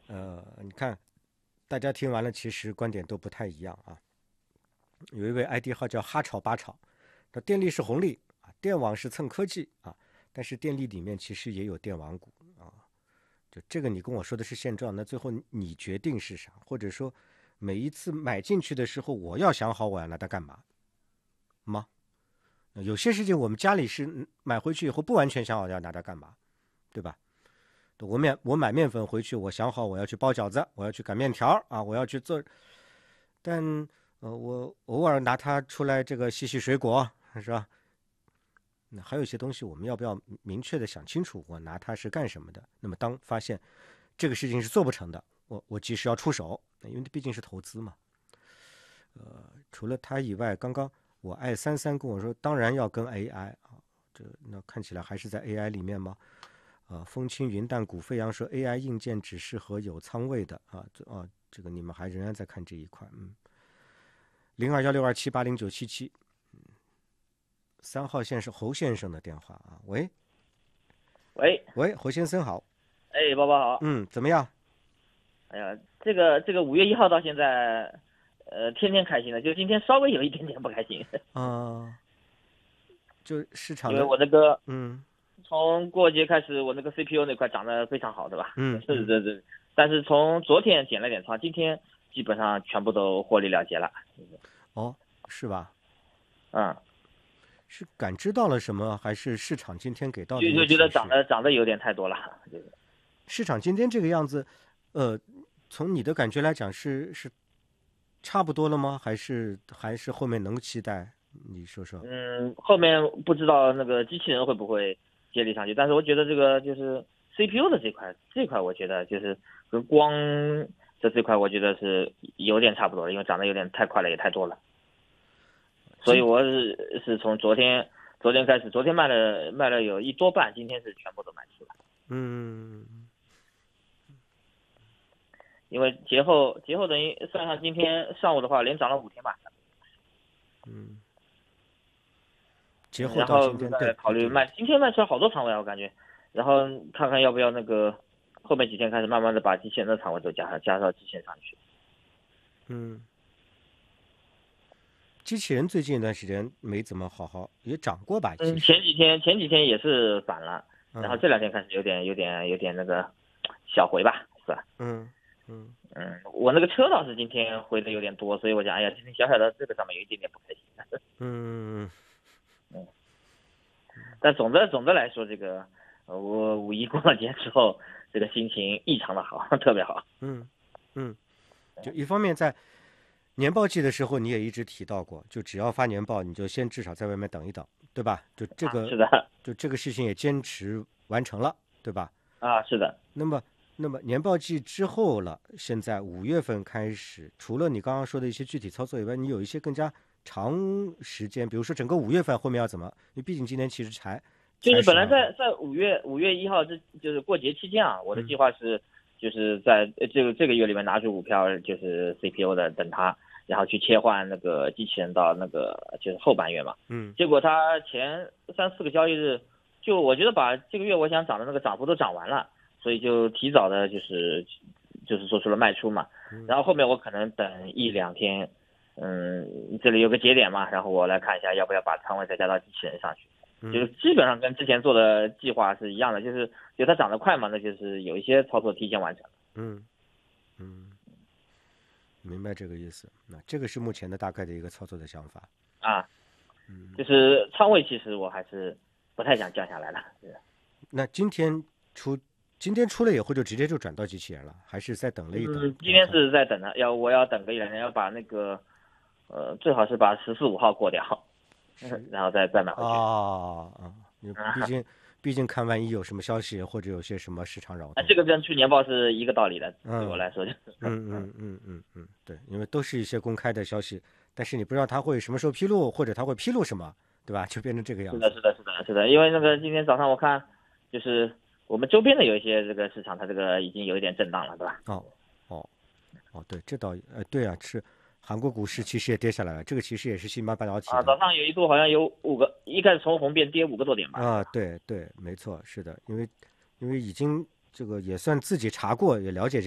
你看，大家听完了，其实观点都不太一样啊。有一位 ID 号叫哈炒八炒，说电力是红利啊，电网是蹭科技啊，但是电力里面其实也有电网股啊。就这个你跟我说的是现状，那最后你决定是啥？或者说每一次买进去的时候，我要想好我要拿它干嘛吗？有些事情我们家里是买回去以后不完全想好要拿它干嘛，对吧？我买面粉回去，我想好我要去包饺子，我要去擀面条啊，我要去做，但我偶尔拿它出来这个洗洗水果，是吧？那还有一些东西，我们要不要明确的想清楚，我拿它是干什么的？那么当发现这个事情是做不成的，我及时要出手，因为毕竟是投资嘛。除了它以外，刚刚我爱33跟我说，当然要跟 AI 啊，那看起来还是在 AI 里面吗？风轻云淡股飞扬说 AI 硬件只适合有仓位的啊，这个你们还仍然在看这一块021627809777，3号线是侯先生的电话啊，喂，喂，侯先生好， 包包好， 怎么样？ 哎呀，这个5月1号到现在，天天开心的，就今天稍微有一点点不开心。 就市场的， 因为我那个，从过节开始，我那个 CPU 那块涨得非常好，对吧？是，但是从昨天减了点仓，今天基本上全部都获利了结了。 哦，是吧？ 嗯， 是感知到了什么，还是市场今天给到的一个就觉得启示涨得有点太多了。 市场今天这个样子，从你的感觉来讲是差不多了吗？还是后面能期待？你说说。 后面不知道那个机器人会不会接力上去，但是我觉得这个就是 CPU 的这块我觉得就是跟光这块，我觉得是有点差不多了，因为涨得有点太快了，也太多了。所以我是从昨天开始，昨天卖了有一多半，今天是全部都卖出了。因为节后等于算上今天上午的话，连涨了5天吧。 节后到今天， 然后再考虑卖，今天卖出来好多仓位啊，我感觉。然后看看要不要那个后面几天开始慢慢的把机器人的仓位都加到机器人上去。 机器人最近一段时间没怎么好好，也涨过吧？ 前几天也是反了，然后这2天开始有点那个小回吧，是吧？我那个车倒是今天回的有点多，所以我想，哎呀，今天小小的这个上面有一点点不开心。但总的来说，这个我5·1过了节之后，这个心情异常的好，特别好。 就一方面在年报季的时候，你也一直提到过，就只要发年报，你就先至少在外面等一等，对吧？就这个是的， 就这个事情也坚持完成了，对吧？ 是的。 那么年报季之后了，现在5月份开始，除了你刚刚说的一些具体操作以外，你有一些更加长时间，比如说整个5月份后面要怎么？因为毕竟今年其实就是本来在5月1号就是过节期间啊，我的计划是就是在这个月里面拿出股票，就是 CPU 的，等它，然后去切换那个机器人到那个就是后半月嘛。结果它前3-4个交易日，就我觉得把这个月我想涨的那个涨幅都涨完了，所以就提早的就是做出了卖出嘛。然后后面我可能等1-2天，这里有个节点嘛，然后我来看一下要不要把仓位再加到机器人上去。就是基本上跟之前做的计划是一样的，就它涨得快嘛，那就是有一些操作提前完成。 明白这个意思。那这个是目前的大概的一个操作的想法就是仓位其实我还是不太想降下来了。 那今天出了以后就直接就转到机器人了，还是再等了一等？ 今天是在等的，我要等个1-2天，要把那个最好是把14、15号过掉。然后再买回去。 毕竟看万一有什么消息或者有些什么市场扰动， 这个跟出年报是一个道理的，对我来说就是。 对，因为都是一些公开的消息，但是你不知道他会什么时候披露，或者他会披露什么，对吧？就变成这个样子。 是的，因为那个今天早上我看，就是我们周边的有一些这个市场，它这个已经有一点震荡了，对吧？ 对，这倒对啊，是。韩国股市其实也跌下来了，这个其实也是信邦半导体的。 早上有一度好像有一开始从红变跌5个多点吧。 对，没错，是的，因为已经这个也算自己查过，也了解。